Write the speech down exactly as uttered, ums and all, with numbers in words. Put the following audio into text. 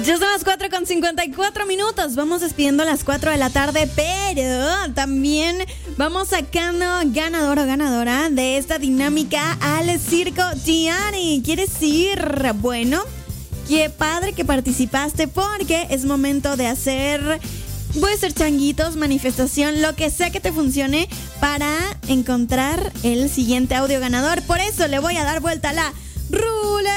Ya son las cuatro con cincuenta y cuatro minutos. Vamos despidiendo a las cuatro de la tarde, pero también vamos sacando ganador o ganadora de esta dinámica al Circo Tiani. ¿Quieres ir? Bueno, qué padre que participaste, porque es momento de hacer, puede ser changuitos, manifestación, lo que sea que te funcione para encontrar el siguiente audio ganador. Por eso le voy a dar vuelta a la ruleta.